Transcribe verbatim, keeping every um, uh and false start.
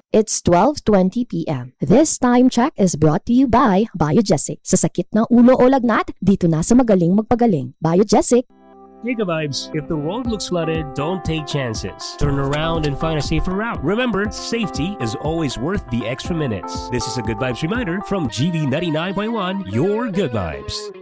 It's twelve twenty p m This time check is brought to you by Biogesic. Sa sakit ng ulo o lagnat, dito na sa magaling magpagaling. Biogesic. Hey, Good Vibes, if the road looks flooded, don't take chances. Turn around and find a safer route. Remember, safety is always worth the extra minutes. This is a Good Vibes reminder from G V ninety-nine point one, your Good Vibes.